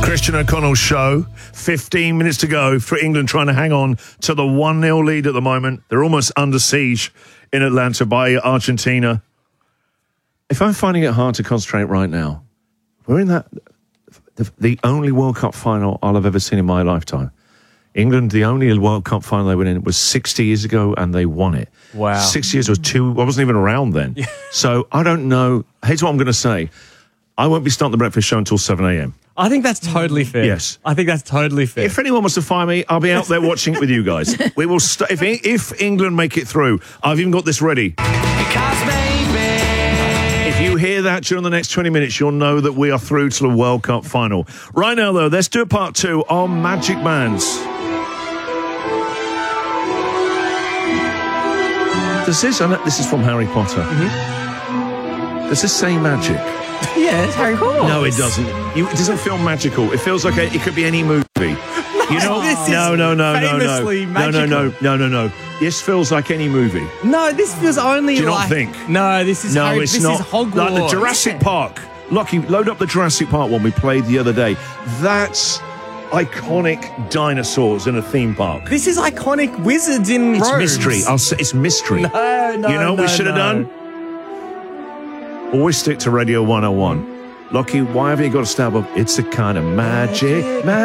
Christian O'Connell's show. 15 minutes to go for England trying to hang on to the 1-0 lead at the moment. They're almost under siege in Atlanta by Argentina. If I'm finding it hard to concentrate right now, we're in the only World Cup final I'll have ever seen in my lifetime. England, the only World Cup final they went in was 60 years ago, and they won it. Wow. 6 years was two. I wasn't even around then. Yeah. So I don't know. Here's what I'm going to say. I won't be starting the breakfast show until 7 a.m. I think that's totally fair. Yes. I think that's totally fair. If anyone wants to fire me, I'll be out there watching it with you guys. We will. If England make it through, I've even got this ready. If you hear that during the next 20 minutes, you'll know that we are through to the World Cup final. Right now, though, let's do a part 2 on Magic Bands. Does this? This is from Harry Potter. Mm-hmm. Does this say magic? Yeah, it's Harry Potter. No, it doesn't. It doesn't feel magical. It feels like it could be any movie. You know? No. This feels like any movie. No, this feels only Do you like... not think? No, this is No, it's not. This is Hogwarts. Like the Jurassic Park. Lockie, load up the Jurassic Park one we played the other day. That's iconic dinosaurs in a theme park. This is iconic wizards in It's robes. mystery. I'll say it's mystery. No. You know what we should have done? Always stick to Radio 101. Lockie, why have you got to stab up? It's a kind of magic.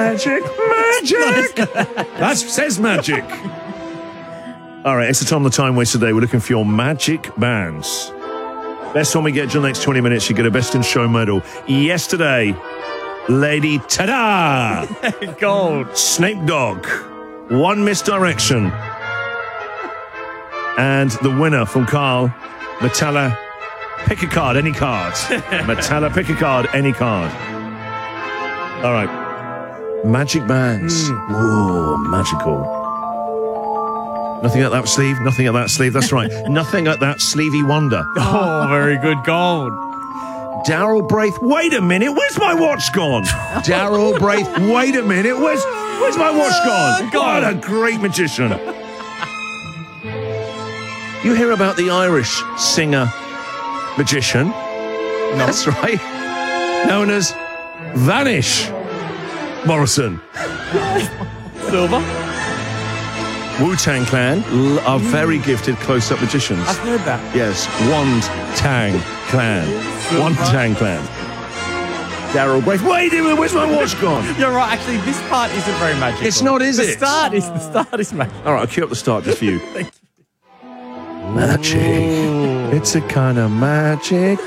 That says magic. All right, it's the time waste today. We're looking for your magic bands. Best one we get during the next 20 minutes, you get a Best in Show medal. Yesterday, Lady Ta-da! Gold. Snape Dog. One Misdirection. And the winner from Carl, Metalla. Pick a card, any card. Metalla, pick a card, any card. All right. Magic bands. Whoa, magical. Nothing at that sleeve, nothing at that sleeve. That's right. Nothing at that sleevey wonder. Oh, very good. Gold. Daryl Braith, wait a minute, where's my watch gone? Daryl Braith, wait a minute, where's my watch gone? What a great magician. You hear about the Irish singer magician? No. That's right. Known as Vanish Morrison. Silver. Wu-Tang Clan are very gifted close-up magicians. I've heard that. Yes, Wand-Tang Clan. Wand-Tang Clan. Daryl Braith. Wait a minute, where's my watch gone? You're right. Actually, this part isn't very magical. It's not, is it? The start is magical. All right, I'll cue up the start just for you. Thank you. Magic. Ooh. It's a kind of magic.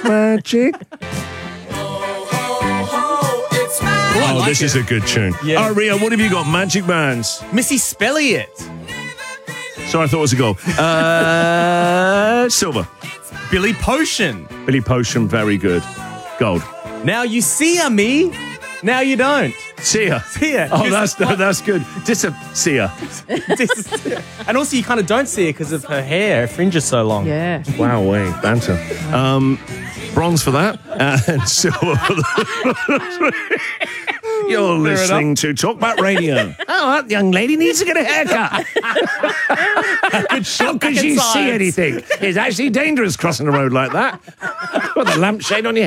Oh, this is a good tune. Yeah. All right, Rio, what have you got? Magic bands. Missy Spelliot. Sorry, I thought it was a goal. Silver. Billy Potion. Billy Potion, very good. Gold. Now you see me, now you don't. See ya. See ya. Oh, that's good. See ya. And also you kind of don't see her because of her hair. Her fringe is so long. Yeah. Wow, wait, banter. Bronze for that, and silver for that. You're listening to Talkback Radio. Oh, that young lady needs to get a haircut. Not because you see anything. It's actually dangerous crossing the road like that with a lampshade on your head.